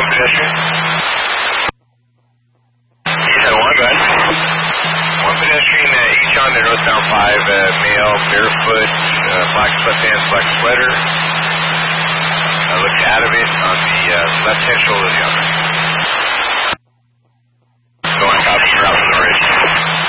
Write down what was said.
one pedestrian. One, go ahead. One pedestrian, each on the northbound 5, male, barefoot, black sweatpants, black sweater. Looked out of it on the left-hand shoulder of the other.